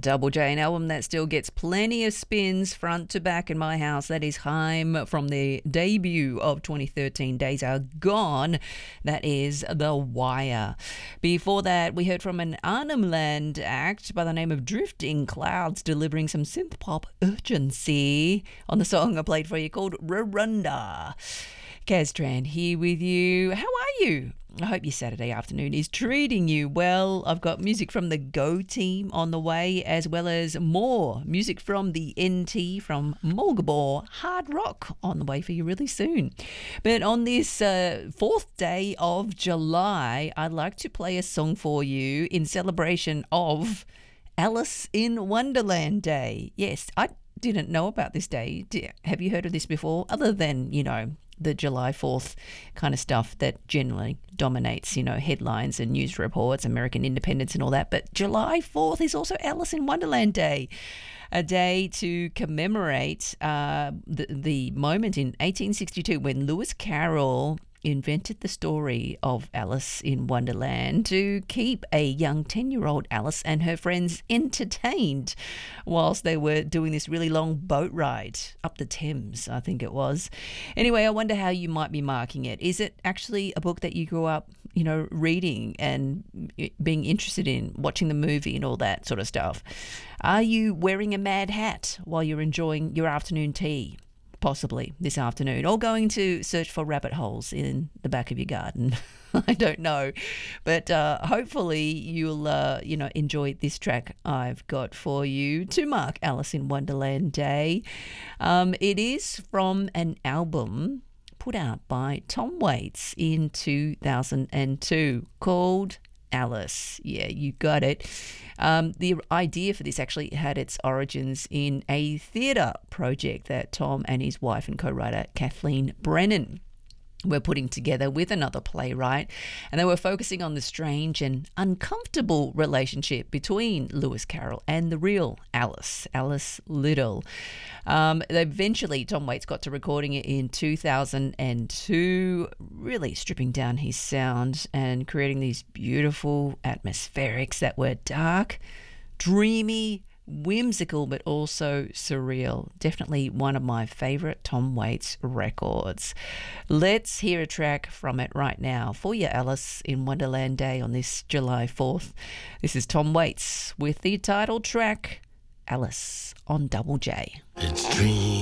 Double J, an album that still gets plenty of spins front to back in my house. That is Haim from the debut of 2013, Days Are Gone. That is The Wire. Before that, we heard from an Arnhem Land act by the name of Drifting Clouds, delivering some synth pop urgency on the song I played for you called Rarunda. Kaz Tran here with you. How are you? I hope your Saturday afternoon is treating you well. I've got music from the Go team on the way, as well as more music from the NT from Mulgabor Hard Rock on the way for you really soon. But on this fourth day of July, I'd like to play a song for you in celebration of Alice in Wonderland Day. Yes, I didn't know about this day. Have you heard of this before? Other than, the July 4th kind of stuff that generally dominates, headlines and news reports, American independence and all that. But July 4th is also Alice in Wonderland Day, a day to commemorate the moment in 1862 when Lewis Carroll invented the story of Alice in Wonderland to keep a young 10-year-old Alice and her friends entertained whilst they were doing this really long boat ride up the Thames, I think it was. Anyway, I wonder how you might be marking it. Is it actually a book that you grew up, reading and being interested in, watching the movie and all that sort of stuff? Are you wearing a mad hat while you're enjoying your afternoon tea? Possibly this afternoon, or going to search for rabbit holes in the back of your garden. I don't know, but hopefully you'll enjoy this track I've got for you to mark Alice in Wonderland Day. It is from an album put out by Tom Waits in 2002 called Alice. Yeah, you got it. The idea for this actually had its origins in a theatre project that Tom and his wife and co-writer Kathleen Brennan were putting together with another playwright, and they were focusing on the strange and uncomfortable relationship between Lewis Carroll and the real Alice Liddell. Eventually, Tom Waits got to recording it in 2002, really stripping down his sound and creating these beautiful atmospherics that were dark, dreamy, whimsical, but also surreal. Definitely one of my favourite Tom Waits records. Let's hear a track from it right now for you, Alice in Wonderland Day on this July 4th. This is Tom Waits with the title track Alice on Double J. It's dream.